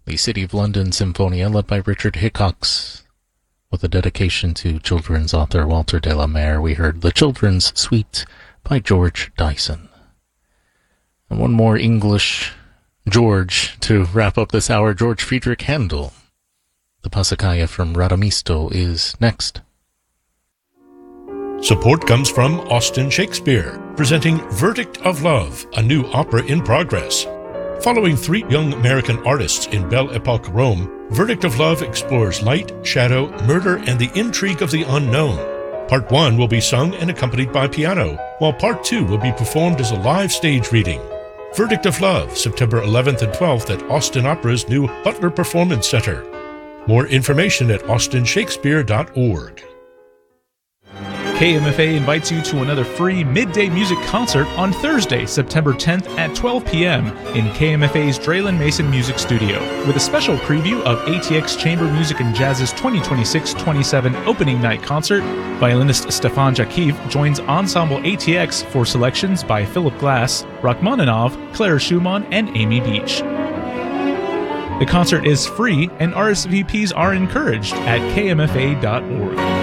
The City of London Symphonia, led by Richard Hickox, with a dedication to children's author Walter de la Mare. We heard The Children's Suite by George Dyson. And one more English George to wrap up this hour, George Friedrich Handel. The Pasacaglia from Radamisto is next. Support comes from Austin Shakespeare, presenting Verdict of Love, a new opera in progress. Following three young American artists in Belle Epoque Rome, Verdict of Love explores light, shadow, murder, and the intrigue of the unknown. Part 1 will be sung and accompanied by piano, while Part 2 will be performed as a live stage reading. Verdict of Love, September 11th and 12th at Austin Opera's new Butler Performance Center. More information at austinshakespeare.org. KMFA invites you to another free midday music concert on Thursday, September 10th at 12 p.m. in KMFA's Draylen Mason Music Studio, with a special preview of ATX Chamber Music and Jazz's 2026-27 opening night concert. Violinist Stefan Jakiev joins Ensemble ATX for selections by Philip Glass, Rachmaninoff, Clara Schumann, and Amy Beach. The concert is free and RSVPs are encouraged at kmfa.org.